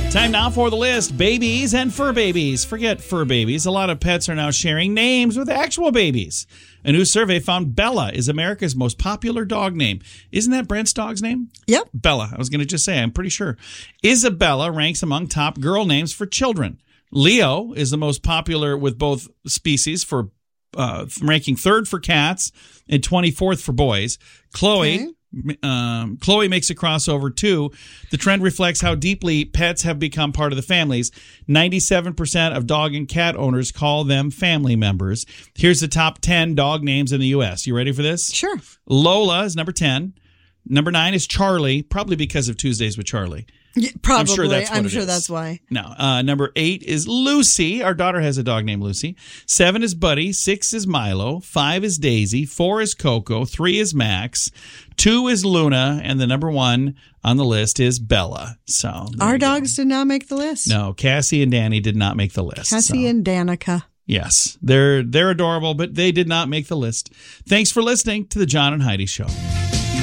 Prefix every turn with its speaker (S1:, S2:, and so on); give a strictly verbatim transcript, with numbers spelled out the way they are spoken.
S1: Time now for the list. Babies and fur babies. Forget fur babies. A lot of pets are now sharing names with actual babies. A new survey found Bella is America's most popular dog name. Isn't that Brent's dog's name?
S2: Yep.
S1: Bella. I was going to just say, I'm pretty sure. Isabella ranks among top girl names for children. Leo is the most popular with both species, for uh, ranking third for cats and twenty-fourth for boys. Chloe...
S2: Okay.
S1: Um, Chloe makes a crossover too. The trend reflects how deeply pets have become part of the families. ninety-seven percent of dog and cat owners call them family members. Here's the top ten dog names in the U S. You ready for this?
S2: Sure.
S1: Lola is number ten. Number nine is Charlie, probably because of Tuesdays with Charlie.
S2: Yeah, probably.
S1: I'm sure that's what
S2: I'm
S1: it
S2: sure
S1: is.
S2: that's why.
S1: No. Uh, number eight is Lucy. Our daughter has a dog named Lucy. Seven is Buddy. Six is Milo. Five is Daisy. Four is Coco. Three is Max. Two is Luna. And the number one on the list is Bella. So
S2: Our dogs did not make the list.
S1: No, Cassie and Danny did not make the list.
S2: Cassie
S1: so.
S2: and Danica.
S1: Yes, they're they're adorable, but they did not make the list. Thanks for listening to the John and Heidi Show.